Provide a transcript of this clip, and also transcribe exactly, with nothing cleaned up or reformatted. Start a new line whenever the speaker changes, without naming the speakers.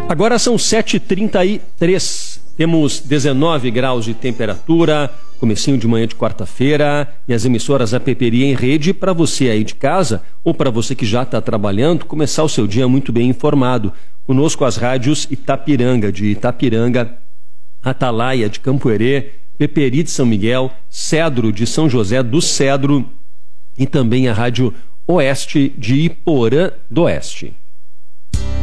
Agora são sete e trinta e três, temos dezenove graus de temperatura, comecinho de manhã de quarta-feira, e as emissoras A Peperi em rede para você aí de casa, ou para você que já está trabalhando, começar o seu dia muito bem informado. Conosco as rádios Itapiranga, de Itapiranga, Atalaia de Campo Herê, Peperi de São Miguel, Cedro de São José do Cedro e também a rádio Oeste de Iporã do Oeste.